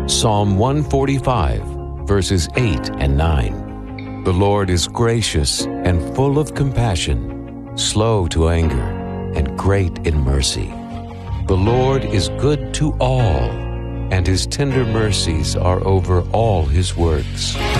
Psalm 145, verses 8 and 9. The Lord is gracious and full of compassion, slow to anger, and great in mercy. The Lord is good to all, and his tender mercies are over all his works.